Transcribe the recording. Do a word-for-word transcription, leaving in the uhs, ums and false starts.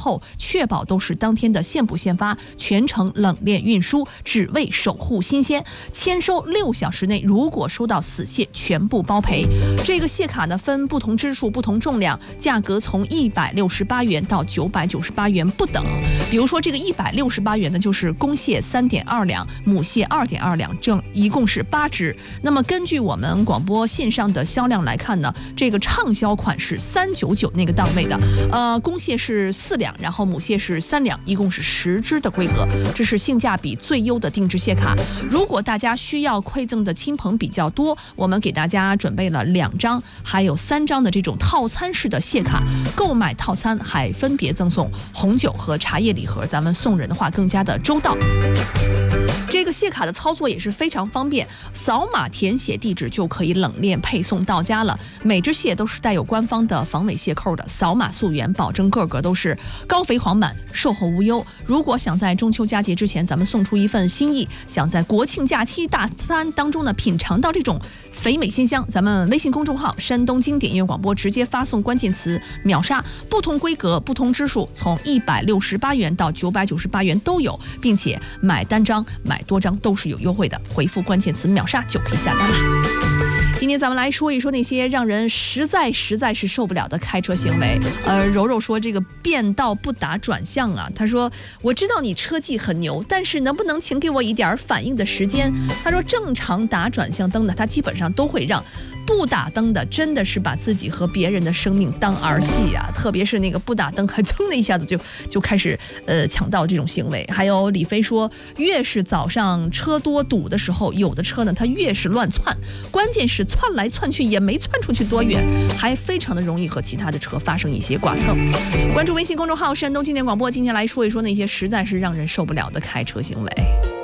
后，确保都是当天的现补现发，全程冷链运输，只为守护新鲜。签收六小时内，如果收到死蟹，全部包赔。这个蟹卡呢分不同支数、不同重量，价格从一百六十八元到九百九十八元不等。比如说这个一百六十八元呢，就是公蟹三点二两，母蟹二点二两，这一共是八只。那么根据我们广播线上的销量来看呢，这个畅销款是三九九那个档位的，呃，公蟹是四两，然后母蟹是三两，一共是十只的规格，这是性价比最优的定制蟹卡。如果大家需要馈赠的亲朋比较多，我们给大家准备了两张，还有三张的这种套餐式的蟹卡。购买套餐还分别赠送红酒和茶叶礼盒，咱们送人的话更加的周到。这个蟹卡的操作也是非常方便，扫码填写地址就可以冷链配送到家了。每只蟹都是带有官方的防伪蟹扣的，扫码溯源，保证个个都是高肥黄满，售后无忧。如果想在中秋佳节之前咱们送出一份心意，想在国庆假期大餐当中呢品尝到这种肥美鲜香，咱们微信公众号山东经典音乐广播直接发送关键词秒杀，不同规格不同支数，从一百六十八元到九百九十八元都有，并且买单张买多张都是有优惠的，回复关键词秒杀就可以下单了。今天咱们来说一说那些让人实在实在是受不了的开车行为。呃，柔柔说这个变道不打转向啊，他说我知道你车技很牛，但是能不能请给我一点反应的时间？他说正常打转向灯的他基本上都会让，不打灯的真的是把自己和别人的生命当儿戏啊，特别是那个不打灯还噌的一下子就就开始呃抢道这种行为。还有李飞说，越是早上车多堵的时候，有的车呢它越是乱窜，关键是窜来窜去也没窜出去多远，还非常的容易和其他的车发生一些剐蹭。关注微信公众号山东经典广播，今天来说一说那些实在是让人受不了的开车行为。